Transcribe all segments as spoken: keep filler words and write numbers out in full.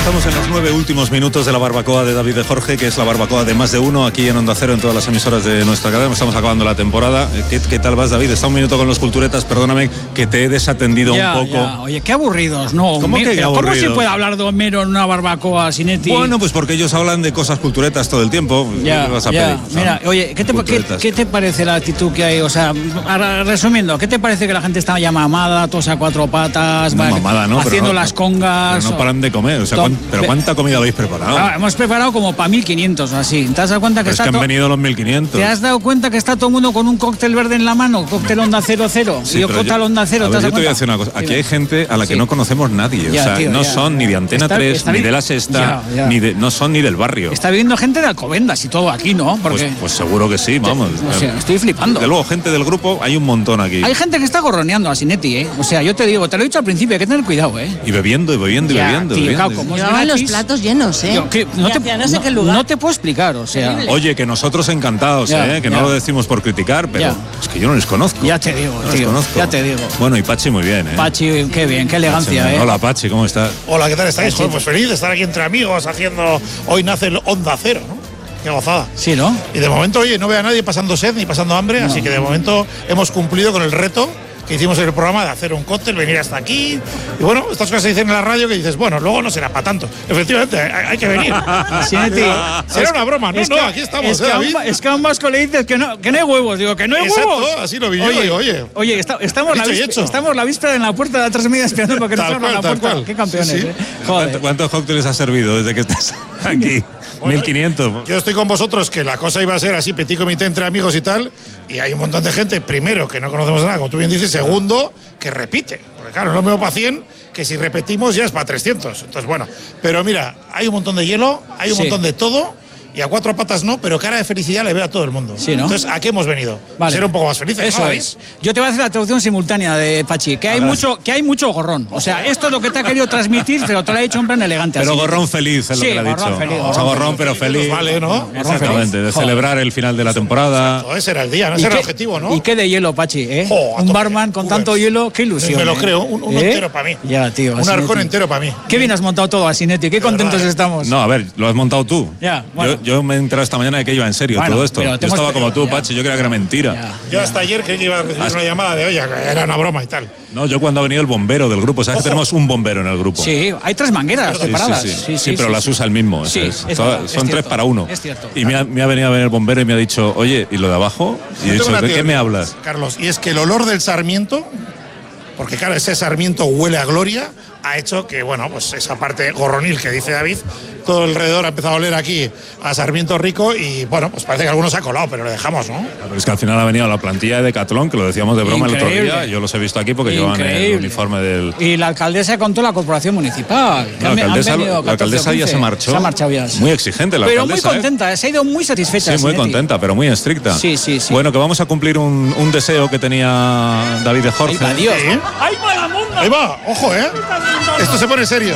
Estamos en los nueve últimos minutos de la barbacoa de David de Jorge, que es la barbacoa de más de uno aquí en Onda Cero, en todas las emisoras de nuestra cadena. Estamos acabando la temporada. ¿Qué, qué tal vas, David? Está un minuto con los culturetas. Perdóname que te he desatendido ya, un poco. Ya. Oye, qué aburridos, ¿no? ¿Cómo que qué aburridos? ¿Cómo se puede hablar de Homero en una barbacoa, Sinetti? Bueno, pues porque ellos hablan de cosas culturetas todo el tiempo. Ya, ¿Qué vas a ya. pedir? Mira, oye, ¿qué te, qué, ¿qué te parece la actitud que hay? O sea, resumiendo, ¿qué te parece que la gente está ya mamada, todos a cuatro patas, no, va, mamada, no, haciendo pero no, las congas? Pero no paran de comer. O sea, Tom, ¿pero cuánta comida habéis preparado? Ah, hemos preparado como para mil quinientos o así. ¿Te has dado cuenta que pero está es que han to... venido los mil quinientos. ¿Te has dado cuenta que está todo el mundo con un cóctel verde en la mano? Cóctel Onda cero cero. Sí, y yo cóctel Onda cero. A ver, ¿te has yo dado te voy a cuenta? decir una cosa. Aquí Dime. hay gente a la que Sí. no conocemos nadie. Ya, o sea, tío, no ya. son ni de Antena Está- tres, está ni bien. de La Sexta, Ya, ya. ni de, no son ni del barrio. Está viviendo gente de Alcobendas y todo aquí, ¿no? Porque Pues, pues seguro que sí, vamos. o sea, estoy flipando. De luego, gente del grupo, hay un montón aquí. Hay gente que está gorroneando a Sinetti, ¿eh? O sea, yo te digo, te lo he dicho al principio, hay que tener cuidado, ¿eh? Y bebiendo, y bebiendo, y Ya, bebiendo. tío, bebiendo. claro, como es Llevaban los gratis, platos llenos, ¿eh? yo, que no, Y te, hacia no sé qué lugar. no te puedo explicar, o sea. Oye, que nosotros encantados, Ya, ¿eh? Que ya. no lo decimos por criticar, pero Ya. es que yo no les conozco. Ya te digo, No les tío, conozco. ya te digo. Bueno, y Pachi muy bien, ¿eh? Pachi, qué bien, qué elegancia, Pachi, ¿eh? Hola, Pachi, ¿cómo estás? Hola, ¿qué tal estáis? Sí. Joder, pues feliz de estar aquí entre amigos haciendo. Hoy nace el Onda Cero, ¿no? Qué gozada. Sí, ¿no? Y de momento, oye, no veo a nadie pasando sed ni pasando hambre, así que de momento hemos cumplido con el reto que hicimos en el programa de hacer un cóctel, venir hasta aquí. Y bueno, estas cosas se dicen en la radio que dices, bueno, luego no será para tanto. Efectivamente, hay, hay que venir. Sinetti, Será una broma, no, es no, que- aquí estamos, es ¿eh, que, a un, David? va- es que a un vasco le dices que no, que no hay huevos. Digo, que no hay Exacto, huevos. así lo vi yo, Oye, digo, oye. oye está- estamos, la Dicho y víspera, hecho. estamos la víspera en la puerta de la tres media esperando porque nos Tal abran la cual, tal puerta. cual. Qué campeones, Sí, sí. ¿eh? Joder. ¿Cuánto- ¿Cuántos cócteles has servido desde que estás aquí? mil quinientos. Yo estoy con vosotros que la cosa iba a ser así, petit comité entre amigos y tal, y hay un montón de gente, primero, que no conocemos nada, como tú bien dices, segundo, que repite. Porque claro, no es lo mismo para cien, que si repetimos ya es para trescientos. Entonces, bueno, pero mira, hay un montón de hielo, hay un Sí. montón de todo, y a cuatro patas no, pero cara de felicidad le veo a todo el mundo. Sí, ¿no? Entonces, ¿a qué hemos venido? Vale. Ser un poco más felices. Eso ¿no, es. Yo te voy a hacer la traducción simultánea de Pachi, que hay mucho, que hay mucho gorrón. O sea, esto es lo que te ha querido transmitir, pero te lo ha dicho en plan elegante. Pero así. gorrón feliz es lo Sí, que le ha gorrón dicho. feliz, O sea, gorrón gorrón pero feliz. Pues vale, ¿no? Exactamente, de Joder. celebrar el final de la temporada. Todo ese era el día, no ¿Y ese era el qué- objetivo, ¿no? Y qué de hielo, Pachi, ¿eh? Jo, a un tope. barman con Uy, tanto hielo, qué ilusión. me lo ¿eh? creo, un- uno ¿Eh? entero para mí. Ya, tío. Un Asinetti. arcón entero para mí. Qué bien has montado todo, Asinetti, qué contentos verdad, ¿eh? estamos. No, a ver, lo has montado tú. Ya, bueno. yo, yo me he enterado esta mañana de que iba en serio Bueno, todo esto. pero Yo te hemos estaba como pedido, tú, ya. Pachi, yo creía que era mentira. Ya. Yo hasta ayer creí que iba a recibir una llamada de, oye, que era una broma y tal. No, yo cuando ha venido el bombero del grupo, ¿sabes que tenemos un bombero en el grupo? Sí, hay tres mangueras Sí, separadas. sí, sí. Sí, pero las usa el mismo. Sí, eso es. es Son- verdad, es son tres cierto, para uno. es cierto. Y me ha, me ha venido a ver el bombero y me ha dicho, oye, ¿y lo de abajo? Y he Yo dicho, tengo una ¿de qué teoría, me hablas? Carlos, y es que el olor del sarmiento, porque claro, ese sarmiento huele a gloria, ha hecho que, bueno, pues esa parte gorronil que dice David, todo alrededor ha empezado a oler aquí a sarmiento rico y, bueno, pues parece que algunos se ha colado, pero lo dejamos, ¿no? Pero es que al final ha venido la plantilla de Decathlon, que lo decíamos de broma el otro Increíble. día. Yo los he visto aquí porque llevan el Increíble. uniforme del. Y la alcaldesa contó la corporación municipal. que No, han- la han alcaldesa, venido la catorce alcaldesa o ya quince. se marchó. Se ha marchado ya. Muy exigente la Pero muy alcaldesa. ¿eh? contenta, se ha ido muy satisfecha. Sí, muy Sinetti. contenta, pero muy estricta. Sí, sí, sí. Bueno, que vamos a cumplir un, un deseo que tenía David de Jorge. Ay, va Dios. ¿Sí? ¡Ay, mala munda! Ahí va, ojo, ¿eh? Esto se pone serio.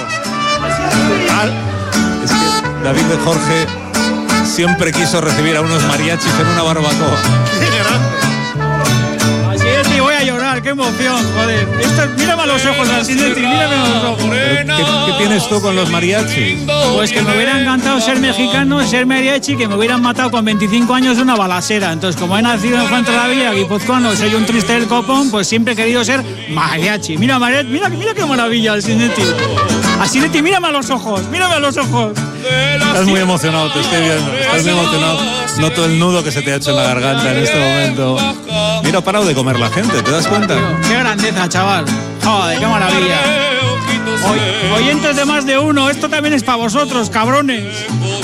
Al- Es que David de Jorge siempre quiso recibir a unos mariachis en una barbacoa. Asinetti, voy a llorar, qué emoción, joder. Esto, mírame a los ojos, Asinetti, mírame a los ojos. ¿Qué, qué tienes tú con los mariachis? Pues que me hubiera encantado ser mexicano, ser mariachi, que me hubieran matado con veinticinco años de una balacera. Entonces, como he nacido en Juan Travilla, guipuzcoano, soy un triste del copón, pues siempre he querido ser mariachi. Mira, mariachi, mira, mira qué maravilla, Asinetti. Asinetti, mírame a los ojos, mírame a los ojos. Estás muy emocionado, te estoy viendo. Estás muy emocionado. Noto el nudo que se te ha hecho en la garganta en este momento. Mira, ha parado de comer la gente, ¿te das cuenta? Qué grandeza, chaval. Joder, qué maravilla. Oy- oyentes de más de uno, esto también es para vosotros, cabrones.